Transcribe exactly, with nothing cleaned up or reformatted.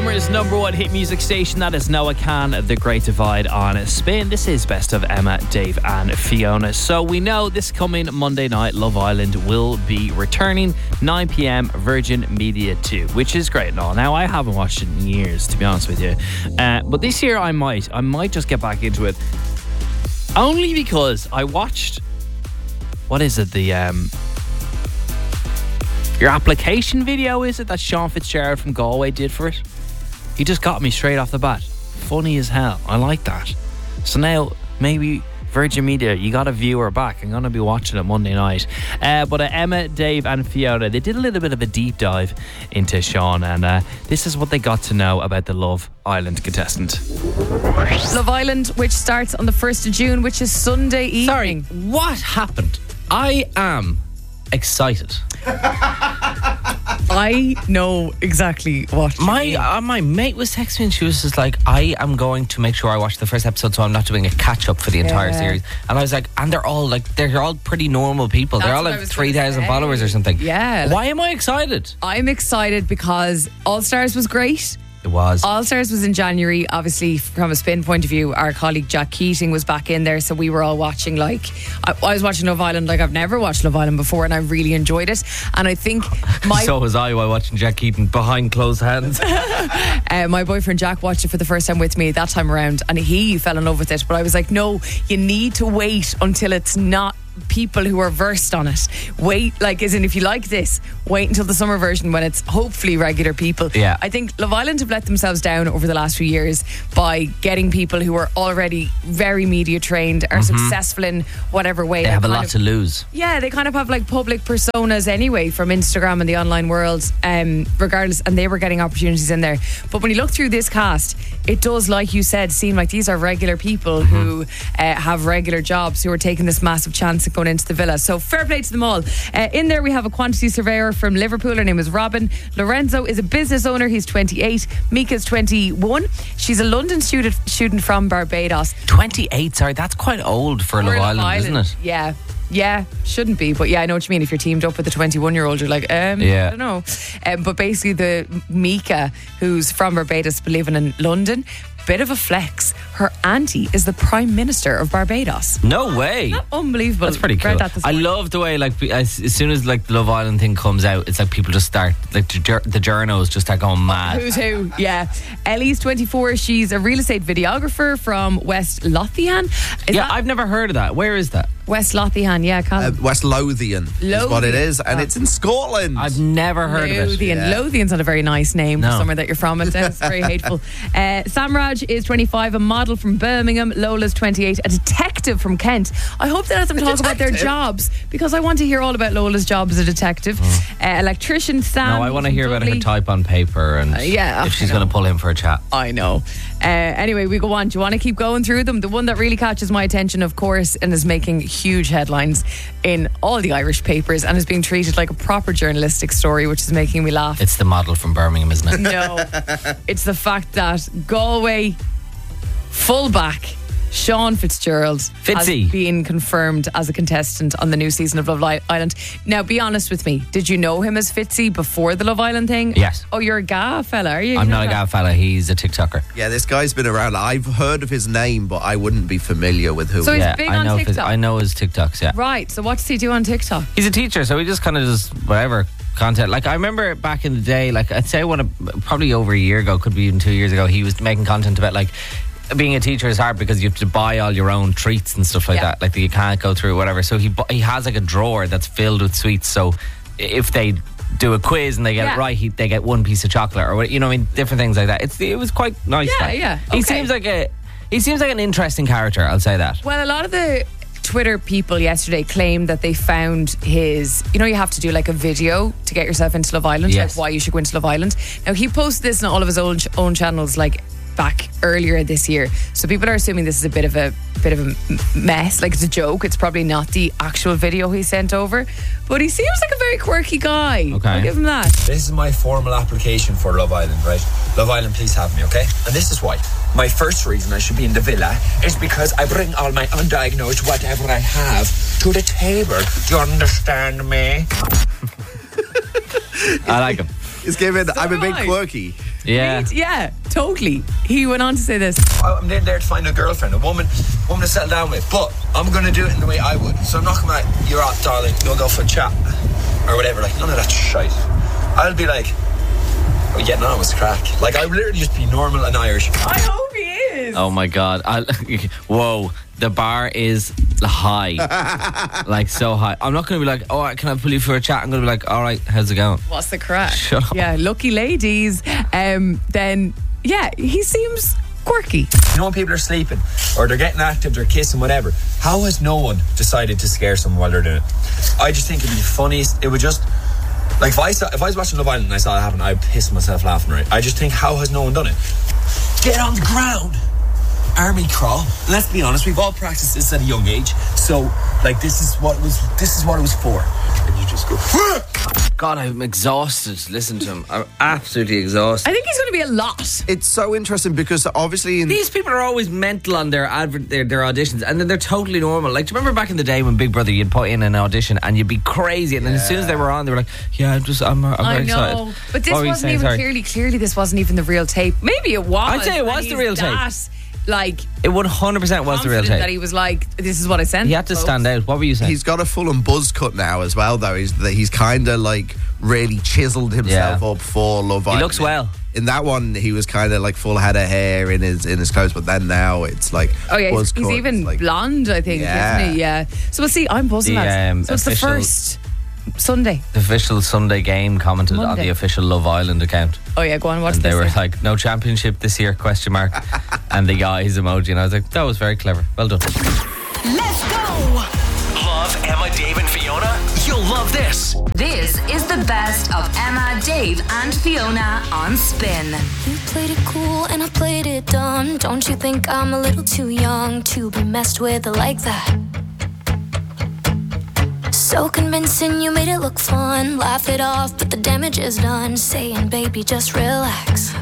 Summer's number one hit music station. That is Noah Kahan, The Great Divide on Spin. This is Best of Emma, Dave and Fiona. So we know this coming Monday night, Love Island will be returning, nine p.m. Virgin Media two, which is great and all. Now, I haven't watched it in years, to be honest with you. Uh, but this year I might. I might just get back into it. Only because I watched... What is it? The... um. Your application video, is it, that Sean Fitzgerald from Galway did for it? He just got me straight off the bat. Funny as hell. I like that. So now, maybe Virgin Media, you got a viewer back. I'm going to be watching it Monday night. Uh, but uh, Emma, Dave and Fiona, they did a little bit of a deep dive into Sean. And uh, this is what they got to know about the Love Island contestant. Love Island, which starts on the first of June, which is Sunday evening. Sorry, what happened? I am excited. I know exactly what my uh, my mate was texting me and she was just like, I am going to make sure I watch the first episode so I'm not doing a catch up for the entire yeah. series. And I was like, and they're all like, they're all pretty normal people. That's they're all what I like was three thousand gonna say. followers or something. Yeah. Like, why am I excited? I'm excited because All Stars was great. It was. All Stars was in January. Obviously, from a Spin point of view, our colleague Jack Keating was back in there, so we were all watching. Like, I, I was watching Love Island like I've never watched Love Island before, and I really enjoyed it. And I think my so was I while watching Jack Keating behind closed hands. uh, my boyfriend Jack watched it for the first time with me that time around, and he fell in love with it. But I was like, no, you need to wait until it's not people who are versed on it. Wait, like, as in, if you like this, wait until the summer version when it's hopefully regular people. Yeah. I think Love Island have let themselves down over the last few years by getting people who are already very media trained, are mm-hmm. successful in whatever way. They have a lot of, to lose. Yeah, they kind of have like public personas anyway from Instagram and the online world, um, regardless, and they were getting opportunities in there. But when you look through this cast, it does, like you said, seem like these are regular people mm-hmm. who uh, have regular jobs, who are taking this massive chance going into the villa. So fair play to them all. Uh, in there we have a quantity surveyor from Liverpool. Her name is Robin. Lorenzo is a business owner. He's twenty-eight. Mika's twenty-one. She's a London student student from Barbados. twenty-eight, sorry, that's quite old for, for Love, Love Island, Island, isn't it? Yeah. Yeah, shouldn't be, but yeah, I know what you mean. If you're teamed up with a twenty-one year old, you're like, um, yeah. I don't know. Um, but basically, the Mika, who's from Barbados but living in London, bit of a flex. Her auntie is the Prime Minister of Barbados. No way. Not unbelievable. That's pretty cool. That I love the way, like, as, as soon as like the Love Island thing comes out, it's like people just start, like the, the journos just start going mad. Who's who? Yeah. Ellie's twenty-four. She's a real estate videographer from West Lothian. Is yeah, that- I've never heard of that. Where is that? West Lothian, yeah, uh, West Lothian, Lothian is what it is, and oh. it's in Scotland. I've never heard Lothian. of it. Yeah. Lothian's not a very nice name no. for somewhere that you're from. It sounds very hateful. Uh, Samraj is twenty-five, a model from Birmingham. Lola's twenty-eight, a detective from Kent. I hope they let them a talk detective? about their jobs, because I want to hear all about Lola's job as a detective. Oh. Uh, electrician Sam. No, I want to hear Dudley. about her type on paper and uh, yeah, if she's going to pull him for a chat. I know. Uh, anyway, we go on. Do you want to keep going through them? The one that really catches my attention, of course, and is making huge headlines in all the Irish papers and is being treated like a proper journalistic story, which is making me laugh. It's the model from Birmingham, isn't it? No. It's the fact that Galway fullback Sean Fitzgerald Fitzy. has been confirmed as a contestant on the new season of Love Island. Now, be honest with me. Did you know him as Fitzy before the Love Island thing? Yes. Oh, you're a Gav fella, are you? I'm you not a Gav fella. He's a TikToker. Yeah, this guy's been around. I've heard of his name, but I wouldn't be familiar with who. So he's yeah, big I on know TikTok. His, I know his TikToks. Yeah. Right. So what does he do on TikTok? He's a teacher, so he just kind of does whatever content. Like, I remember back in the day, like I'd say when a, probably over a year ago, could be even two years ago, he was making content about like being a teacher is hard because you have to buy all your own treats and stuff like yeah. that. Like you can't go through whatever. So he he has like a drawer that's filled with sweets. So if they do a quiz and they get yeah. it right, he, they get one piece of chocolate or you know, I mean, different things like that. It's it was quite nice. Yeah, like. yeah. He okay. seems like a he seems like an interesting character. I'll say that. Well, a lot of the Twitter people yesterday claimed that they found his, you know, you have to do like a video to get yourself into Love Island, yes. like why you should go into Love Island. Now, he posted this on all of his own own channels, like back earlier this year. So people are assuming this is a bit of a bit of a mess, like it's a joke. It's probably not the actual video he sent over, but he seems like a very quirky guy. Okay. I'll give him that. This is my formal application for Love Island, right? Love Island, please have me, okay? And this is why. My first reason I should be in the villa is because I bring all my undiagnosed whatever I have to the table. Do you understand me? I like him. He's giving, So I'm a bit I. quirky. Yeah. Yeah, totally. He went on to say this. I'm in there to find a girlfriend, a woman, woman to settle down with. But I'm going to do it in the way I would. So I'm not going to be like, you're out, darling, you'll go for a chat. Or whatever. Like, none of that shite. I'll be like, oh, yeah, no, it's crack. Like, I would literally just be normal and Irish. I hope he is. Oh my God. I, whoa. The bar is high. Like, so high. I'm not going to be like, oh, can I pull you for a chat? I'm going to be like, all right, how's it going? What's the crack? Shut up. Yeah, lucky ladies. Um, then, yeah, he seems quirky. You know when people are sleeping or they're getting active, they're kissing, whatever. How has no one decided to scare someone while they're doing it? I just think it'd be the funniest. It would just... Like, if I, saw, if I was watching Love Island and I saw it happen, I'd piss myself laughing, right? I just think, how has no one done it? Get on the ground. Army crawl. And let's be honest, we've all practiced this at a young age. So, like, this is what it was, this is what it was for. And you just go... God, I'm exhausted. Listen to him. I'm absolutely exhausted. I think he's going to be a lot. It's so interesting because obviously in These people are always mental on their advert, their, their auditions, and then they're totally normal. Like, do you remember back in the day when Big Brother, you'd put in an audition and you'd be crazy, and then as soon as they were on, they were like, "Yeah, I'm just, I'm, I'm very I know, excited." but this What were you wasn't saying? even Sorry. clearly. Clearly, this wasn't even the real tape. Maybe it was. I'd say it was and the he's real tape. that, Like, It one hundred percent was the real confident tape. that he was like, "This is what I sent." He had to folks. stand out. What were you saying? he's got a full and buzz cut now as well, though. He's he's kind of like really chiseled himself Yeah. up for Love Island. He looks well. In that one, he was kind of like full head of hair in his in his clothes, but then now it's like Oh yeah, buzz he's, he's cut. even It's like, blonde, I think, Yeah. isn't he? Yeah. So we'll see. I'm buzzing, The, lads. um, So it's the official- first Sunday. The official Sunday game commented on Monday. the official Love Island account. Oh yeah, go on, watch And they this. were then. like, "No championship this year?" Question mark. And the guy's emoji, and I was like, "That was very clever. Well done." Let's go! Love Emma, Dave, and Fiona? You'll love this. This is the best of Emma, Dave, and Fiona on Spin. You played it cool and I played it dumb. Don't you think I'm a little too young to be messed with like that? So convincing, you made it look fun. Laugh it off, but the damage is done. Saying, baby, just relax.